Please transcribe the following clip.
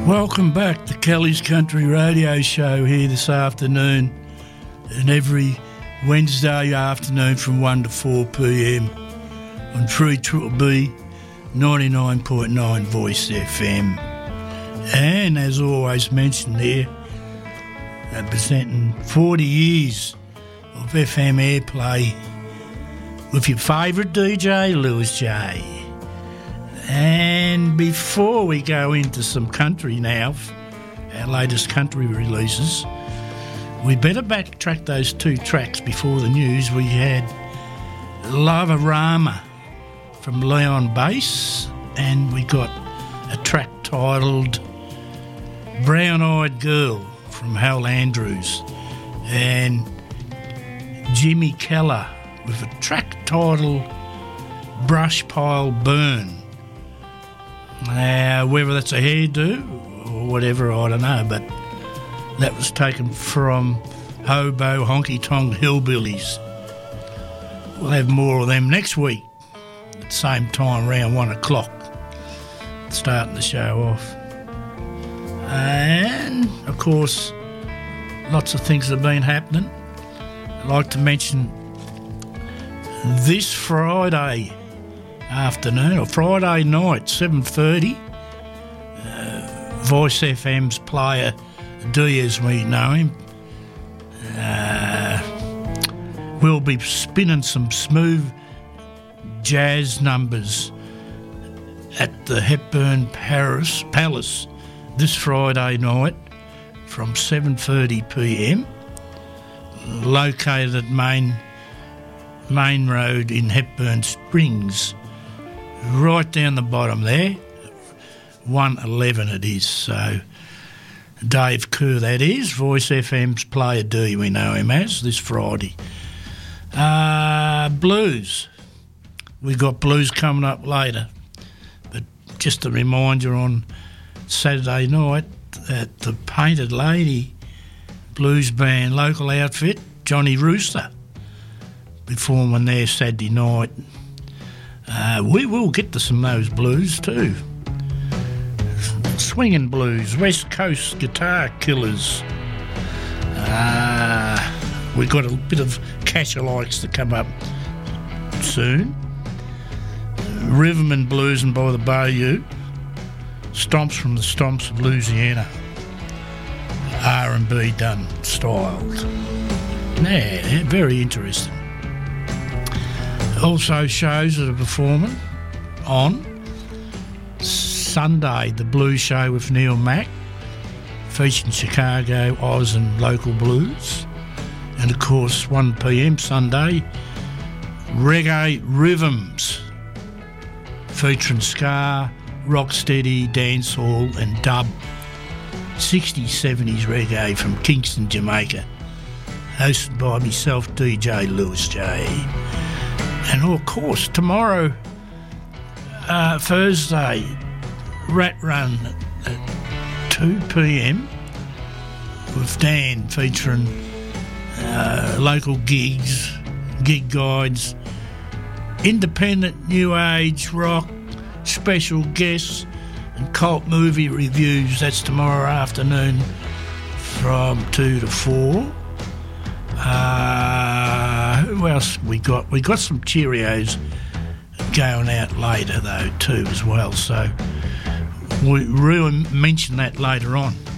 Welcome back to Kelly's Country Radio Show here this afternoon, and every Wednesday afternoon from 1 to 4 p.m. on 3BBB 99.9 Voice FM. And as always mentioned there, representing 40 years of FM airplay with your favourite DJ, Lewis J. And before we go into some country now, our latest country releases, we better backtrack those two tracks before the news. We had Love-A-Rama from Leon Bass, and we got a track titled Brown-Eyed Girl from Hal Andrews, and Jimmy Keller with a track titled Brush Pile Burn. Now, whether that's a hairdo or whatever, I don't know, but that was taken from Hobo Honky Tonk Hillbillies. We'll have more of them next week at the same time, around 1 o'clock, starting the show off. And, of course, lots of things have been happening. I'd like to mention this Friday afternoon, or Friday night, 7:30, Voice FM's player D, as we know him, will be spinning some smooth jazz numbers at the Hepburn Palace this Friday night from 7:30 p.m, located at Main Road in Hepburn Springs, right down the bottom there. 111 it is. So Dave Kerr, that is, Voice FM's player D, we know him as, this Friday. Blues. We've got blues coming up later. But just a reminder, on Saturday night at the Painted Lady Blues Band local outfit, Johnny Rooster, performing there Saturday night. We will get to some of those blues too. Swinging blues, West Coast Guitar Killers. We've got a bit of Cash-a-likes to come up soon. Riverman Blues and By the Bayou. Stomps from the Stomps of Louisiana. R&B done styled. Yeah, very interesting. Also shows that are performing on Sunday, the Blues Show with Neil Mack, featuring Chicago, Oz and local blues. And of course, 1 p.m. Sunday, Reggae Rhythms, featuring ska, rocksteady, dancehall and dub, 60s, 70s reggae from Kingston, Jamaica, hosted by myself, DJ Lewis J. And of course, tomorrow, Thursday, Rat Run at 2 p.m. with Dan, featuring local gigs, gig guides, independent new age rock, special guests and cult movie reviews. That's tomorrow afternoon from 2 to 4. Who else we got? We got some Cheerios going out later though too as well, so we really mention that later on.